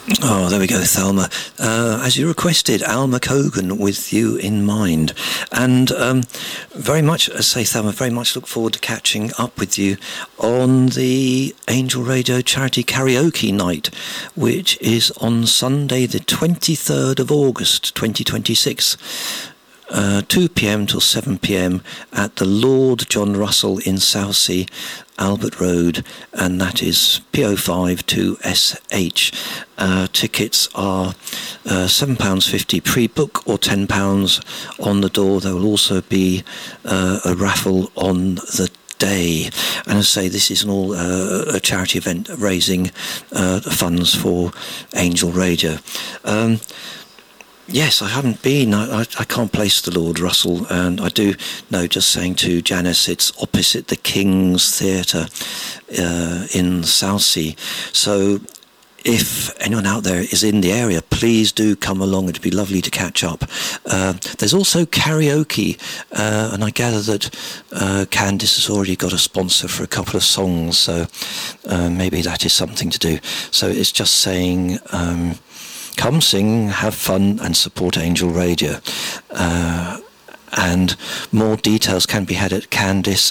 Oh, there we go, Thelma. As you requested, Alma Cogan, With You in Mind. And very much, as I say, Thelma, very much look forward to catching up with you on the Angel Radio Charity Karaoke Night, which is on Sunday, the 23rd of August, 2026. 2 p.m. till 7 p.m. at the Lord John Russell in Southsea, Albert Road, and that is PO5 2SH. Tickets are £7.50 pre-book or £10 on the door. There will also be a raffle on the day, and as I say, this is a charity event raising funds for Angel Radio. Yes, I haven't been. I can't place the Lord Russell, and I do know, just saying to Janice, it's opposite the King's Theatre in Southsea. So if anyone out there is in the area, please do come along. It'd be lovely to catch up. There's also karaoke, and I gather that Candice has already got a sponsor for a couple of songs, so maybe that is something to do. So it's just saying... come sing, have fun, and support Angel Radio. And more details can be had at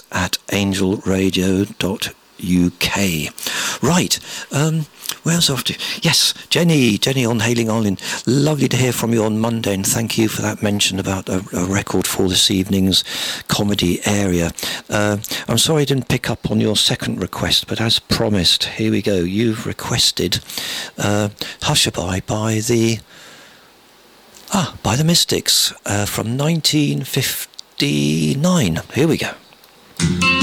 candice@angelradio.uk. Right, where else off to? Yes, Jenny on Hailing Island. Lovely to hear from you on Monday, and thank you for that mention about a record for this evening's comedy area. I'm sorry I didn't pick up on your second request, but as promised, here we go. You've requested Hushabye by the Mystics from 1959. Here we go.